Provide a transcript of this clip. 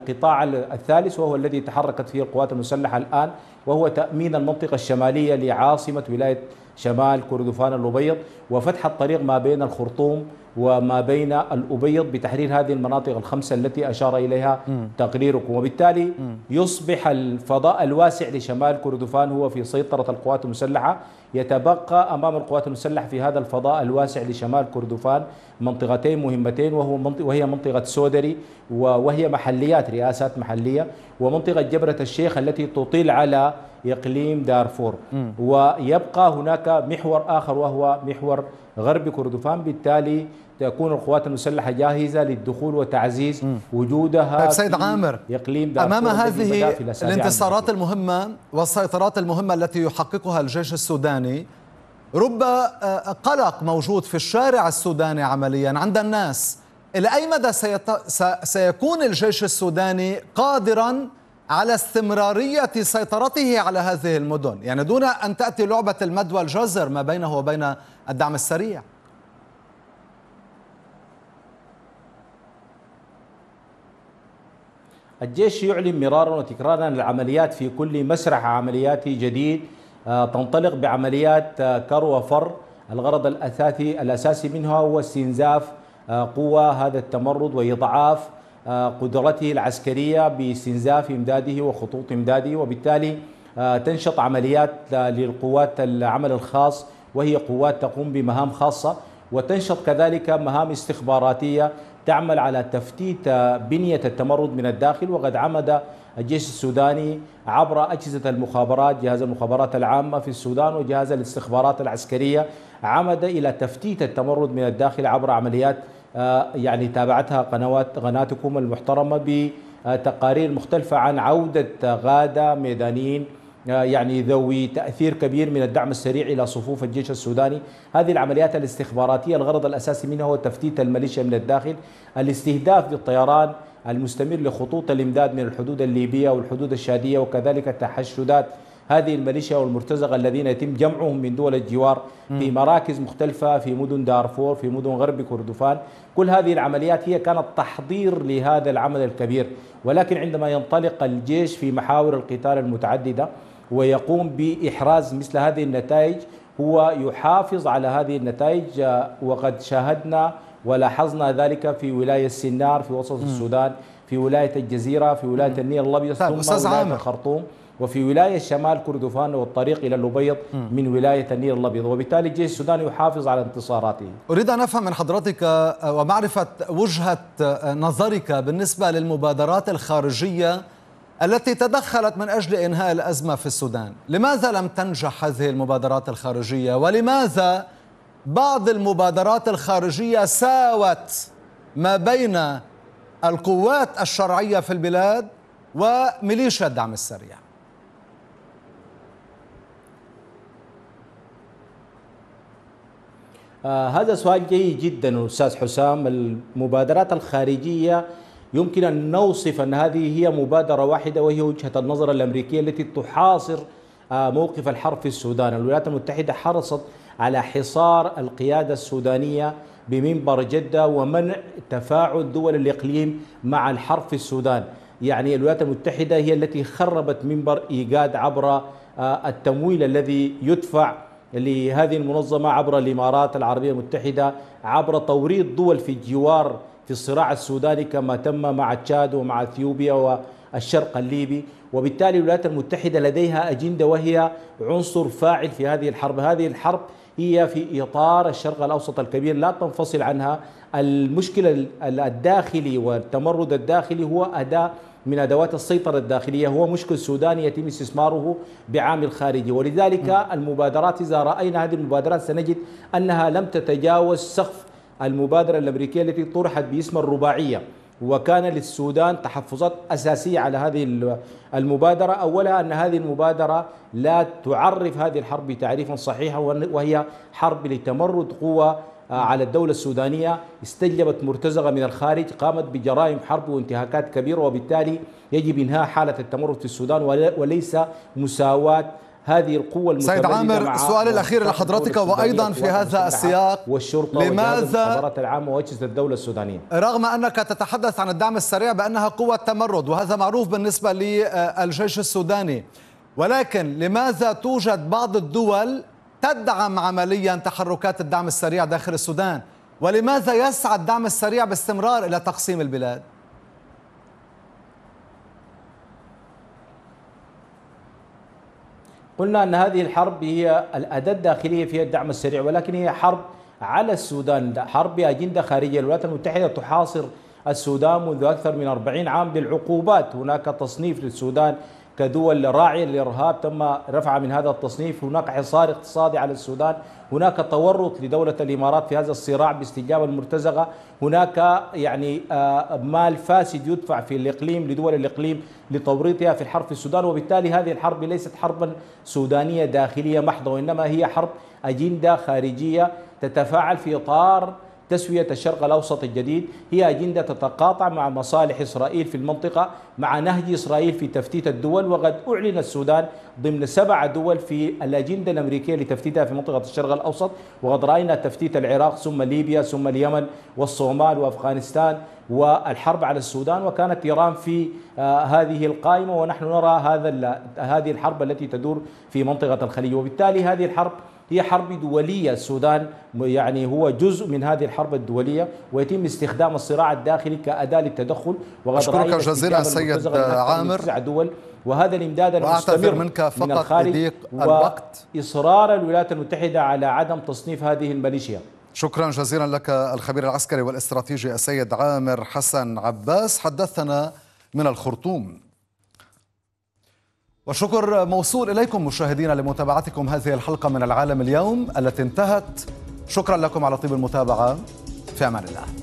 القطاع الثالث وهو الذي تحركت فيه القوات المسلحة الآن، وهو تأمين المنطقة الشمالية لعاصمة ولاية شمال كردفان الأبيض، وفتح الطريق ما بين الخرطوم وما بين الأبيض بتحرير هذه المناطق الخمسة التي أشار إليها تقريركم. وبالتالي يصبح الفضاء الواسع لشمال كردفان هو في سيطرة القوات المسلحة. يتبقى أمام القوات المسلحة في هذا الفضاء الواسع لشمال كردفان منطقتين مهمتين، وهي منطقة سودري وهي محليات رئاسات محلية، ومنطقة جبرة الشيخ التي تطل على إقليم دارفور. ويبقى هناك محور آخر وهو محور غرب كردفان. بالتالي تكون القوات المسلحة جاهزة للدخول وتعزيز وجودها. طيب سيد عامر، إقليم دارفور أمام هذه الانتصارات المهمة والسيطرات المهمة التي يحققها الجيش السوداني، رب قلق موجود في الشارع السوداني عمليا عند الناس. إلى أي مدى سيكون الجيش السوداني قادرا على استمرارية سيطرته على هذه المدن، يعني دون أن تأتي لعبة المد والجزر ما بينه وبين الدعم السريع؟ الجيش يعلن مرارا وتكرارا العمليات في كل مسرح عملياتي جديد تنطلق بعمليات كر وفر. الغرض الأساسي منها هو استنزاف قوى هذا التمرد وإضعاف قدرته العسكرية باستنزاف إمداده وخطوط إمداده. وبالتالي تنشط عمليات للقوات العمل الخاص، وهي قوات تقوم بمهام خاصة، وتنشط كذلك مهام استخباراتية تعمل على تفتيت بنية التمرد من الداخل. وقد عمد الجيش السوداني عبر أجهزة المخابرات، جهاز المخابرات العامة في السودان وجهاز الاستخبارات العسكرية، عمد إلى تفتيت التمرد من الداخل عبر عمليات يعني تابعتها قناتكم المحترمة بتقارير مختلفة عن عودة غادة ميدانيين يعني ذوي تأثير كبير من الدعم السريع إلى صفوف الجيش السوداني. هذه العمليات الاستخباراتية الغرض الأساسي منها هو تفتيت الميليشيا من الداخل، الاستهداف بالطيران المستمر لخطوط الإمداد من الحدود الليبية والحدود الشادية، وكذلك تحشدات هذه الميليشيا والمرتزقة الذين يتم جمعهم من دول الجوار في مراكز مختلفة في مدن دارفور، في مدن غرب كردفان. كل هذه العمليات هي كانت تحضير لهذا العمل الكبير. ولكن عندما ينطلق الجيش في محاور القتال المتعددة ويقوم بإحراز مثل هذه النتائج، هو يحافظ على هذه النتائج. وقد شاهدنا ولاحظنا ذلك في ولاية سنار في وسط السودان، في ولاية الجزيرة، في ولاية النيل الأبيض، ثم ولاية الخرطوم، وفي ولاية شمال كردفان والطريق إلى الأبيض من ولاية النيل الأبيض. وبالتالي الجيش السوداني يحافظ على انتصاراته. أريد أن أفهم من حضرتك ومعرفة وجهة نظرك بالنسبة للمبادرات الخارجية التي تدخلت من أجل إنهاء الأزمة في السودان. لماذا لم تنجح هذه المبادرات الخارجية؟ ولماذا بعض المبادرات الخارجية ساوت ما بين القوات الشرعية في البلاد وميليشيا الدعم السريع؟ هذا سؤال جيد جدا أستاذ حسام. المبادرات الخارجية يمكن أن نوصف أن هذه هي مبادرة واحدة، وهي وجهة النظر الأمريكية التي تحاصر موقف الحرب في السودان. الولايات المتحدة حرصت على حصار القيادة السودانية بمنبر جدة ومنع تفاعل دول الإقليم مع الحرب في السودان. يعني الولايات المتحدة هي التي خربت منبر إيجاد عبر التمويل الذي يدفع لهذه المنظمة عبر الإمارات العربية المتحدة، عبر توريط دول في الجوار في الصراع السوداني كما تم مع تشاد ومع اثيوبيا والشرق الليبي. وبالتالي الولايات المتحدة لديها أجندة وهي عنصر فاعل في هذه الحرب. هذه الحرب هي في إطار الشرق الأوسط الكبير لا تنفصل عنها. المشكلة الداخلي والتمرد الداخلي هو أداة من أدوات السيطرة الداخلية، هو مشكل سوداني يتم استثماره بعامل خارجي. ولذلك المبادرات إذا رأينا هذه المبادرات سنجد أنها لم تتجاوز سقف المبادرة الأمريكية التي طرحت باسم الرباعية. وكان للسودان تحفظات أساسية على هذه المبادرة. أولا أن هذه المبادرة لا تعرف هذه الحرب تعريفا صحيحا، وهي حرب لتمرد قوة على الدولة السودانية استجلبت مرتزقة من الخارج، قامت بجرائم حرب وانتهاكات كبيرة، وبالتالي يجب إنهاء حالة التمرد في السودان وليس مساواة هذه القوة سيد عامر، سؤالي الأخير لحضرتك وأيضا في هذا السياق، والشرطة لماذا المخابرات العامة وأجهزة الدولة السودانية رغم أنك تتحدث عن الدعم السريع بأنها قوة تمرد وهذا معروف بالنسبة للجيش السوداني، ولكن لماذا توجد بعض الدول تدعم عمليا تحركات الدعم السريع داخل السودان؟ ولماذا يسعى الدعم السريع باستمرار إلى تقسيم البلاد؟ قلنا أن هذه الحرب هي الأداة الداخلية فيها الدعم السريع، ولكن هي حرب على السودان، حرب بأجندة خارجية. الولايات المتحدة تحاصر السودان منذ أكثر من 40 عام بالعقوبات. هناك تصنيف للسودان كدول راعية للإرهاب تم رفع من هذا التصنيف. هناك حصار اقتصادي على السودان، هناك تورط لدولة الإمارات في هذا الصراع باستجابة المرتزقة، هناك يعني مال فاسد يدفع في الإقليم لدول الإقليم لتوريطها في الحرب في السودان. وبالتالي هذه الحرب ليست حربا سودانية داخلية محضة، وإنما هي حرب أجندة خارجية تتفاعل في إطار تسوية الشرق الأوسط الجديد. هي أجندة تتقاطع مع مصالح إسرائيل في المنطقة، مع نهج إسرائيل في تفتيت الدول. وقد أعلن السودان ضمن 7 دول في الأجندة الأمريكية لتفتيتها في منطقة الشرق الأوسط، وقد رأينا تفتيت العراق ثم ليبيا ثم اليمن والصومال وأفغانستان والحرب على السودان، وكانت إيران في هذه القائمة. ونحن نرى هذه الحرب التي تدور في منطقة الخليج. وبالتالي هذه الحرب هي حرب دولية. السودان يعني هو جزء من هذه الحرب الدولية، ويتم استخدام الصراع الداخلي كأداة للتدخل. أشكرك جزيلا سيد عامر، دول، وهذا الإمداد المستمر منك فقط من الخارج وإصرار الولايات المتحدة على عدم تصنيف هذه الميليشيا. شكرا جزيلا لك الخبير العسكري والاستراتيجي السيد عامر حسن عباس، حدثنا من الخرطوم. والشكر موصول إليكم مشاهدينا لمتابعتكم هذه الحلقة من العالم اليوم التي انتهت. شكرا لكم على طيب المتابعة، في أمان الله.